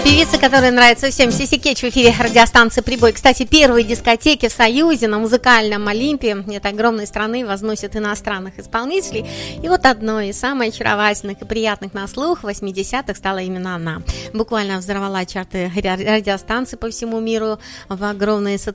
Певица, которая нравится всем, Сиси Кетч в эфире радиостанции «Прибой». Кстати, первые дискотеки в Союзе на музыкальном Олимпе этой огромной страны возносят иностранных исполнителей. И вот одной из самых очаровательных и приятных на слух 80-х стала именно она. Буквально взорвала чарты радиостанций по всему миру в огромной